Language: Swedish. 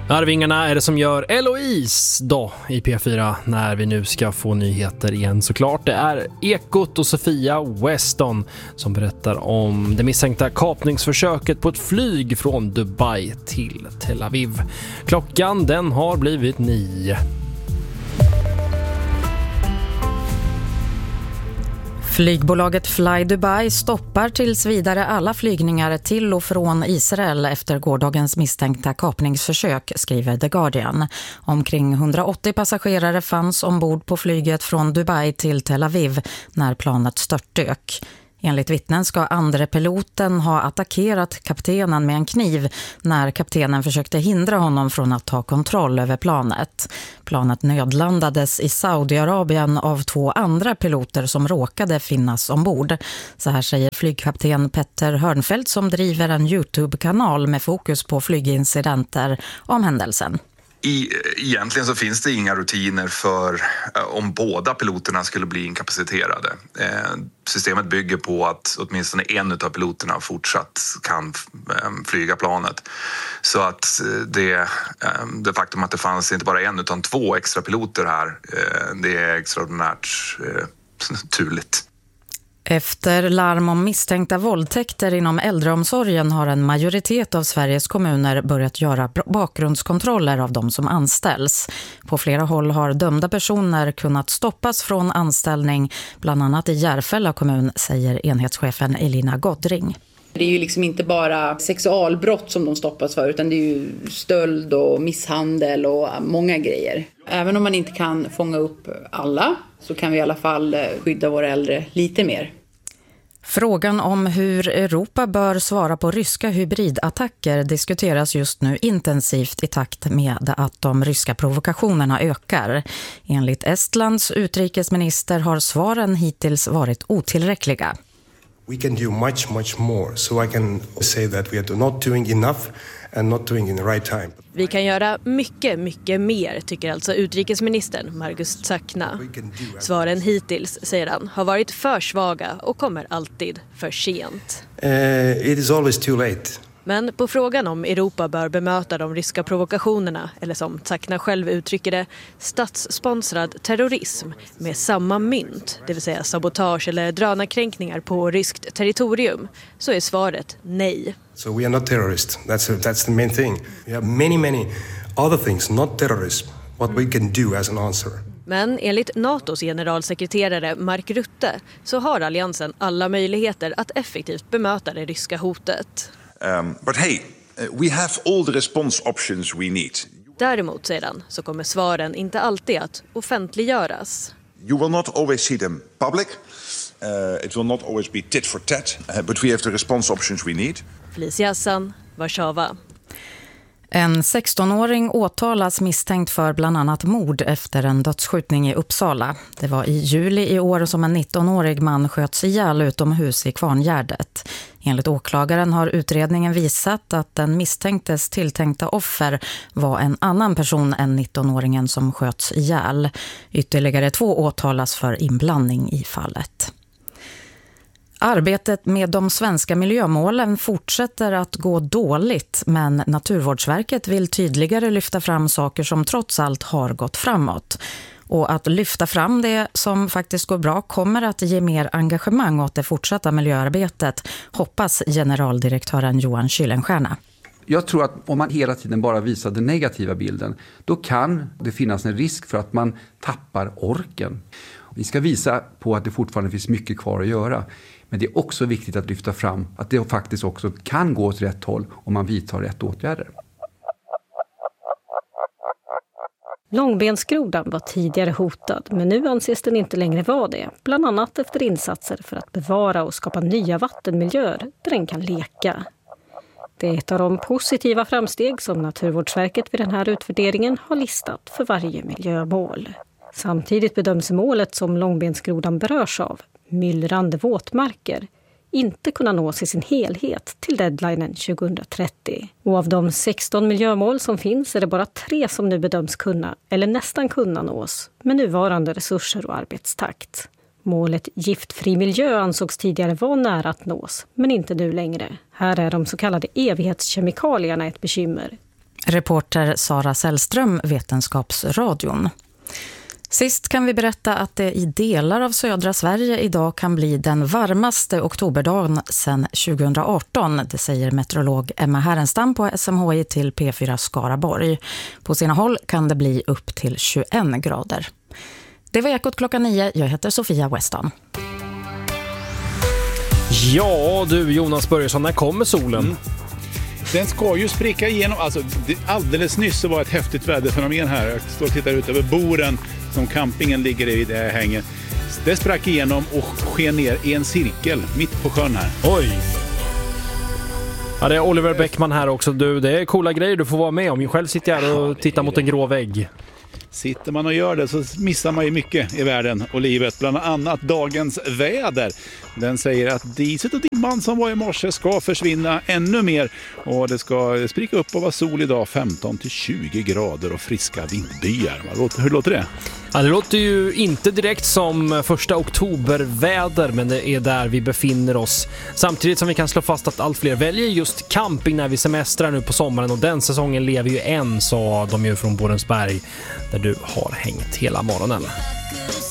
Arvingarna är det som gör Eloise då i P4 när vi nu ska få nyheter igen såklart. Det är Ekot och Sofia Weston som berättar om det misstänkta kapningsförsöket på ett flyg från Dubai till Tel Aviv. Klockan den har blivit 9. Flygbolaget Fly Dubai stoppar tills vidare alla flygningar till och från Israel efter gårdagens misstänkta kapningsförsök, skriver The Guardian. Omkring 180 passagerare fanns ombord på flyget från Dubai till Tel Aviv när planet störtdök. Enligt vittnen ska andre piloten ha attackerat kaptenen med en kniv när kaptenen försökte hindra honom från att ta kontroll över planet. Planet nödlandades i Saudiarabien av 2 andra piloter som råkade finnas ombord. Så här säger flygkapten Petter Hörnfeldt som driver en YouTube-kanal med fokus på flygincidenter om händelsen. Egentligen så finns det inga rutiner för om båda piloterna skulle bli inkapaciterade. Systemet bygger på att åtminstone en av piloterna fortsatt kan flyga planet. Så att det faktum att det fanns inte bara en utan 2 extra piloter här, det är extraordinärt turligt. Efter larm om misstänkta våldtäkter inom äldreomsorgen har en majoritet av Sveriges kommuner börjat göra bakgrundskontroller av de som anställs. På flera håll har dömda personer kunnat stoppas från anställning, bland annat i Järfälla kommun, säger enhetschefen Elina Goddring. Det är ju liksom inte bara sexualbrott som de stoppas för, utan det är ju stöld och misshandel och många grejer. Även om man inte kan fånga upp alla så kan vi i alla fall skydda våra äldre lite mer. Frågan om hur Europa bör svara på ryska hybridattacker diskuteras just nu intensivt i takt med att de ryska provokationerna ökar. Enligt Estlands utrikesminister har svaren hittills varit otillräckliga. We can do much more, so I can say that we are not doing enough and not doing in the right time. Vi kan göra mycket mer, tycker alltså utrikesministern Margus Tsakna. Svaren hittills, säger han, har varit för svaga och kommer alltid för sent. It is always too late. Men på frågan om Europa bör bemöta de ryska provokationerna, eller som Tsakna själv uttrycker det, statssponsrad terrorism med samma mynt, det vill säga sabotage eller drönarkränkningar på ryskt territorium, så är svaret nej. So we are not terrorists. That's the main thing. We have many other things, not terrorism. What we can do as an answer. Men enligt NATOs generalsekreterare Mark Rutte så har alliansen alla möjligheter att effektivt bemöta det ryska hotet. But hey, we have all the response options we need. Däremot, säger han, så kommer svaren inte alltid att offentliggöras. You will not always see them public. It will not always be tit for tat, but we have the response options we need. Felicia Hassan, Warszawa. En 16-åring åtalas misstänkt för bland annat mord efter en dödsskjutning i Uppsala. Det var i juli i år som en 19-årig man sköts ihjäl utomhus i Kvarngärdet. Enligt åklagaren har utredningen visat att den misstänktes tilltänkta offer var en annan person än 19-åringen som sköts ihjäl. Ytterligare 2 åtalas för inblandning i fallet. Arbetet med de svenska miljömålen fortsätter att gå dåligt, men Naturvårdsverket vill tydligare lyfta fram saker som trots allt har gått framåt. Och att lyfta fram det som faktiskt går bra kommer att ge mer engagemang åt det fortsatta miljöarbetet, hoppas generaldirektören Johan Kyllenstierna. Jag tror att om man hela tiden bara visar den negativa bilden, då kan det finnas en risk för att man tappar orken. Vi ska visa på att det fortfarande finns mycket kvar att göra. Men det är också viktigt att lyfta fram att det faktiskt också kan gå åt rätt håll om man vidtar rätt åtgärder. Långbensgrodan var tidigare hotad, men nu anses den inte längre vara det. Bland annat efter insatser för att bevara och skapa nya vattenmiljöer där den kan leka. Det är ett av de positiva framsteg som Naturvårdsverket vid den här utvärderingen har listat för varje miljömål. Samtidigt bedöms målet som långbensgrodan berörs av, myllrande våtmarker, inte kunna nås i sin helhet till deadlinen 2030. Och av de 16 miljömål som finns är det bara 3 som nu bedöms kunna, eller nästan kunna nås, med nuvarande resurser och arbetstakt. Målet giftfri miljö ansågs tidigare vara nära att nås, men inte nu längre. Här är de så kallade evighetskemikalierna ett bekymmer. Reporter Sara Sällström, Vetenskapsradion. Sist kan vi berätta att det i delar av södra Sverige idag kan bli den varmaste oktoberdagen sedan 2018. Det säger meteorolog Emma Härenstam på SMHI till P4 Skaraborg. På sina håll kan det bli upp till 21 grader. Det var Ekot klockan 9. Jag heter Sofia Weston. Ja du Jonas Börjesson, när kommer solen? Den ska ju spricka igenom, alltså alldeles nyss så var ett häftigt väderfenomen här. Jag står och tittar ut över Boren som campingen ligger i, det hänger. Det sprack igenom och sken ner i en cirkel mitt på sjön här. Oj! Ja, det är Oliver Bäckman här också. Du, det är coola grejer du får vara med om. Själv sitter jag här och tittar mot en grå vägg. Sitter man och gör det så missar man ju mycket i världen och livet. Bland annat dagens väder. Den säger att diset och dimman som var i morse ska försvinna ännu mer. Och det ska spricka upp och vara sol idag 15-20 grader och friska vindbyar. Hur låter det? Ja, det låter ju inte direkt som första oktoberväder, men det är där vi befinner oss. Samtidigt som vi kan slå fast att allt fler väljer just camping när vi semestrar nu på sommaren. Och den säsongen lever ju än, sa de ju från Borensberg, där du har hängt hela morgonen.